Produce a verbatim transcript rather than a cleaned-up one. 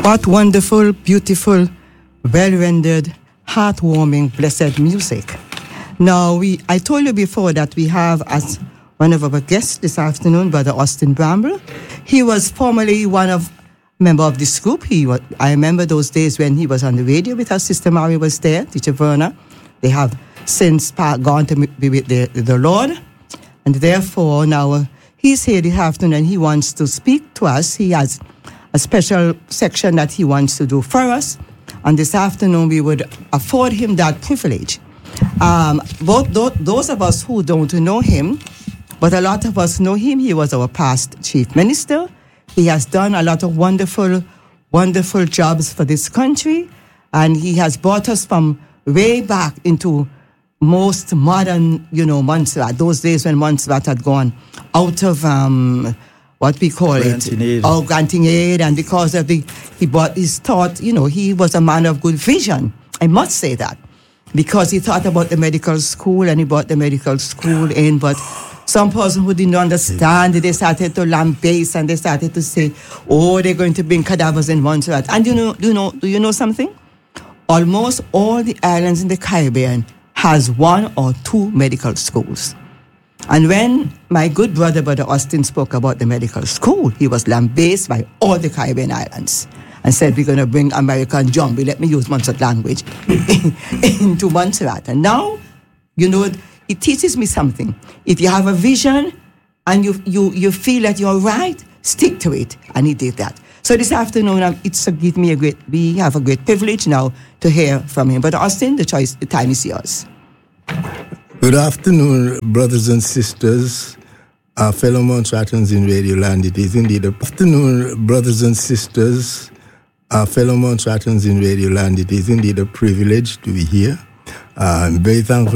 What wonderful, beautiful, well-rendered, heartwarming, blessed music. Now, we I told you before that we have as one of our guests this afternoon, Brother Austin Bramble. He was formerly one of member of this group. He was, I remember those days when he was on the radio with us. Sister Mary was there, Teacher Verna. They have since gone to be with the, the Lord. And therefore, now he's here this afternoon and he wants to speak to us. He has a special section that he wants to do for us. And this afternoon, we would afford him that privilege. Um, both th- those of us who don't know him, but a lot of us know him. He was our past chief minister. He has done a lot of wonderful, wonderful jobs for this country. And he has brought us from way back into most modern, you know, Montserrat. Those days when Montserrat had gone out of um, what we call granting it, aid. oh, granting aid. And because of the, he brought his thought, you know, he was a man of good vision. I must say that. Because he thought about the medical school and he brought the medical school in, but some person who didn't understand, they started to lambaste and they started to say, oh, they're going to bring cadavers in Montserrat. And you know, do you know, do you know something? Almost all the islands in the Caribbean has one or two medical schools. And when my good brother, Brother Austin, spoke about the medical school, he was lambasted by all the Caribbean islands and said, we're going to bring American Jumbo, let me use Montserrat language, into Montserrat. And now, you know, it teaches me something. If you have a vision and you you you feel that you're right, stick to it. And he did that. So this afternoon, um, it's a, give me a great, we have a great privilege now to hear from him. But Austin, the choice, the time is yours. Good afternoon, brothers and sisters, our fellow Montserratans in Radio Land. It is indeed a afternoon, brothers and sisters, our fellow Montserratans in Radio Land. It is indeed a privilege to be here. Uh, I'm very thankful